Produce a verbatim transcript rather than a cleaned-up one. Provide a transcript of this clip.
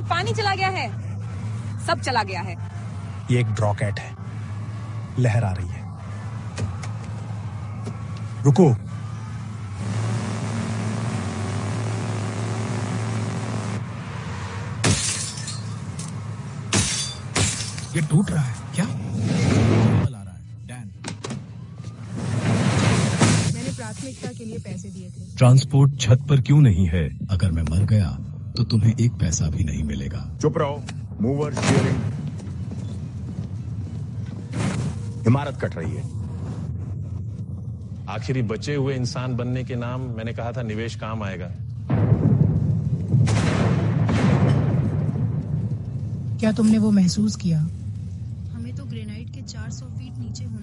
देखो पानी चला गया है, सब चला गया है। ये एक ड्रॉकेट है, लहर आ रही है। रुको। ये टूट रहा है क्या? आ रहा है डैन। मैंने प्राथमिकता के लिए पैसे दिए थे। ट्रांसपोर्ट छत पर क्यों नहीं है? अगर मैं मर गया तो तुम्हें एक पैसा भी नहीं मिलेगा। चुप रहो। Mover steering. इमारत कट रही है। आखिरी बचे हुए इंसान बनने के नाम मैंने कहा था निवेश काम आएगा। क्या तुमने वो महसूस किया? हमें तो ग्रेनाइट के चार सौ फीट नीचे होना